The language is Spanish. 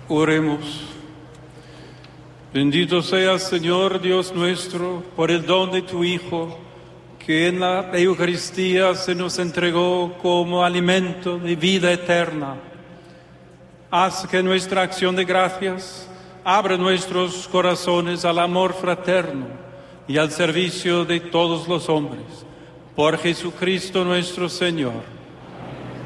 Oremos. Bendito seas, Señor Dios nuestro, por el don de tu Hijo, que en la Eucaristía se nos entregó como alimento de vida eterna. Haz que nuestra acción de gracias abra nuestros corazones al amor fraterno y al servicio de todos los hombres. Por Jesucristo nuestro Señor.